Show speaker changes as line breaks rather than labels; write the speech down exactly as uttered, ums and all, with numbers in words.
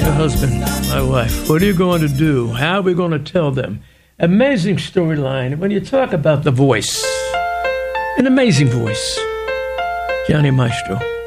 Your husband, my wife. What are you going to do? How are we going to tell them? Amazing storyline. When you talk about the voice, an amazing voice, Johnny Maestro.